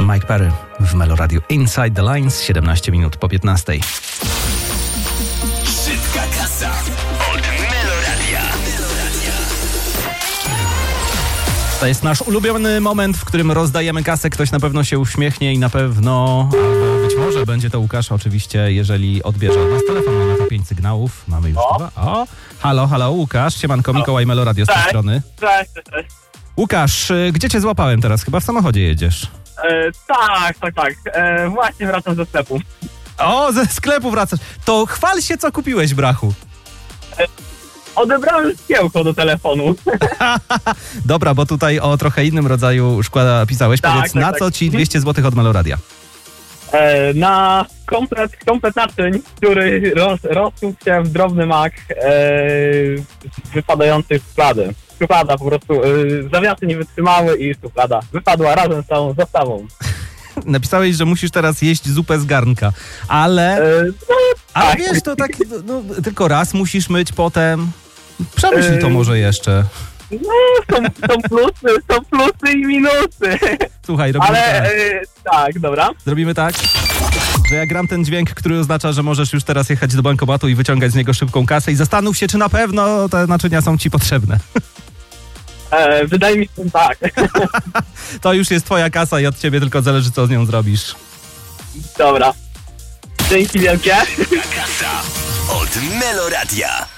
Mike Perry w Melo Radio Inside the Lines, 17 minut po 15. Szybka kasa od Melo Radia. To jest nasz ulubiony moment, w którym rozdajemy kasę. Ktoś na pewno się uśmiechnie i na pewno, albo być może będzie to Łukasz oczywiście, jeżeli odbierze od nas telefon. Mamy tu 5 sygnałów. Mamy już chyba. O, halo, Łukasz. Siemanko, Mikołaj, Melo Radio z tej strony. Cześć. Łukasz, gdzie cię złapałem teraz? Chyba w samochodzie jedziesz. Tak. Właśnie wracam ze sklepu. O, ze sklepu wracasz. To chwal się, co kupiłeś, brachu. Odebrałem szkiełko do telefonu. Dobra, bo tutaj o trochę innym rodzaju szkła pisałeś. Tak, Powiedz, tak, na tak. co ci 200 zł od Melo Radia? Na komplet naczyń, który rozsuł się w drobny mak wypadających z szuflady. Szuflada po prostu, zawiasy nie wytrzymały i szuflada wypadła razem z całą zestawą. Napisałeś, że musisz teraz jeść zupę z garnka, ale Tak. wiesz, to tak, tylko raz musisz myć potem. Przemyśl to może jeszcze. No, są plusy i minusy. Słuchaj, robimy Ale tak. dobra. Zrobimy tak, że ja gram ten dźwięk, który oznacza, że możesz już teraz jechać do bankomatu i wyciągać z niego szybką kasę i zastanów się, czy na pewno te naczynia są ci potrzebne. Wydaje mi się, że tak. To już jest twoja kasa i od ciebie tylko zależy, co z nią zrobisz. Dobra. Dzięki wielkie. Szybka kasa od Melo Radia.